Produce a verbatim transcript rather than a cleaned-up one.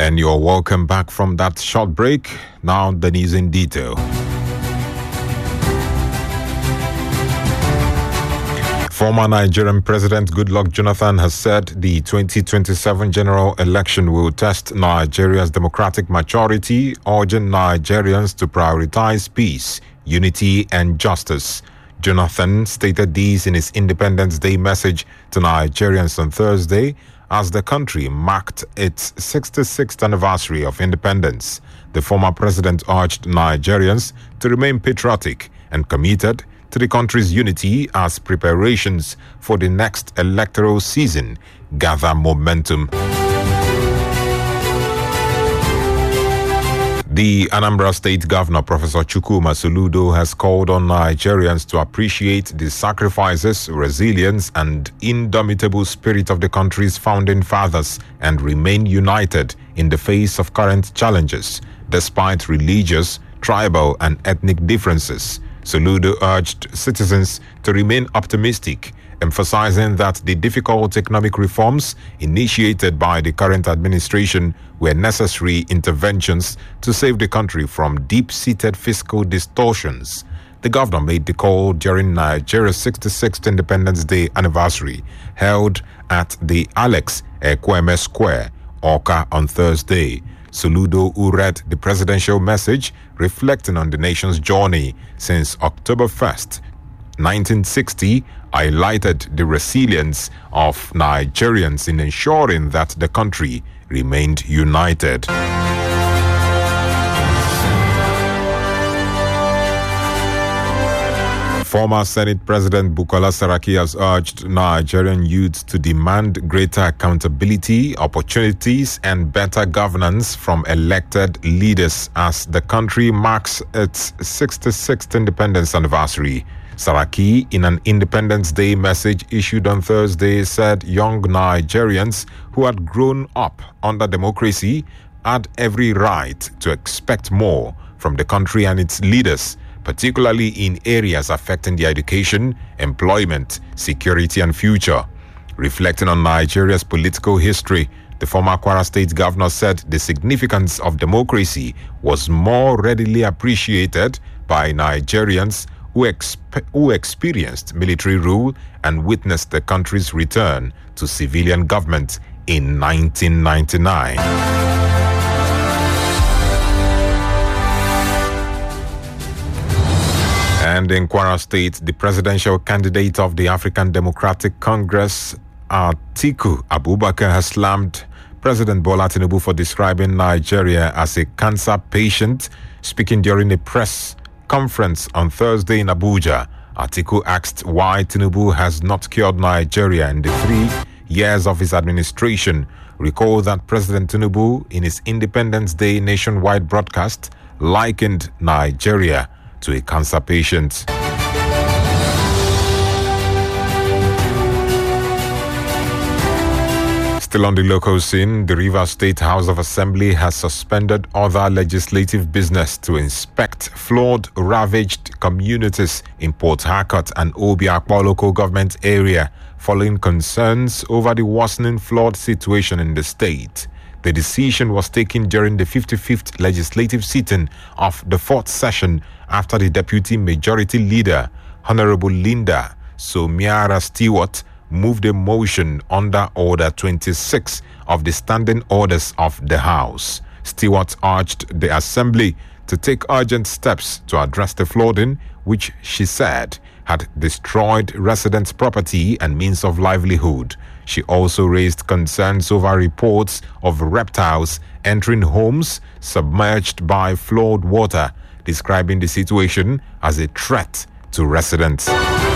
And you're welcome back from that short break. Now the news in detail. Former Nigerian President Goodluck Jonathan has said the twenty twenty-seven general election will test Nigeria's democratic maturity, urging Nigerians to prioritize peace, unity, and justice. Jonathan stated these in his Independence Day message to Nigerians on Thursday as the country marked its sixty-sixth anniversary of independence. The former president urged Nigerians to remain patriotic and committed to the country's unity as preparations for the next electoral season gather momentum. The Anambra State Governor, Professor Chukwuma Soludo, has called on Nigerians to appreciate the sacrifices, resilience, and indomitable spirit of the country's founding fathers and remain united in the face of current challenges, despite religious, tribal, and ethnic differences. Soludo urged citizens to remain optimistic, emphasizing that the difficult economic reforms initiated by the current administration were necessary interventions to save the country from deep-seated fiscal distortions. The governor made the call during Nigeria's sixty-sixth Independence Day anniversary, held at the Alex Ekweme Square, Awka, on Thursday. Soludo, who read the presidential message reflecting on the nation's journey since October first, nineteen sixty, highlighted the resilience of Nigerians in ensuring that the country remained united. Former Senate President Bukola Saraki has urged Nigerian youth to demand greater accountability, opportunities, and better governance from elected leaders as the country marks its sixty-sixth independence anniversary. Saraki, in an Independence Day message issued on Thursday, said young Nigerians who had grown up under democracy had every right to expect more from the country and its leaders, particularly in areas affecting their education, employment, security, and future. Reflecting on Nigeria's political history, the former Kwara State governor said the significance of democracy was more readily appreciated by Nigerians who, exp- who experienced military rule and witnessed the country's return to civilian government in nineteen ninety-nine. And in Kwara State, the presidential candidate of the African Democratic Congress, Atiku Abubakar, has slammed President Bola Tinubu for describing Nigeria as a cancer patient. Speaking during a press conference on Thursday in Abuja, Atiku asked why Tinubu has not cured Nigeria in the three years of his administration. Recall that President Tinubu, in his Independence Day nationwide broadcast, likened Nigeria to a cancer patient. Still on the local scene, the Rivers State House of Assembly has suspended other legislative business to inspect flood-ravaged communities in Port Harcourt and Obiakpor local government area following concerns over the worsening flood situation in the state. The decision was taken during the fifty-fifth legislative sitting of the fourth session after the Deputy Majority Leader, Honorable Linda Somiara Stewart, moved a motion under Order twenty-six of the Standing Orders of the House. Stewart urged the Assembly to take urgent steps to address the flooding, which she said had destroyed residents' property and means of livelihood. She also raised concerns over reports of reptiles entering homes submerged by flood water, describing the situation as a threat to residents.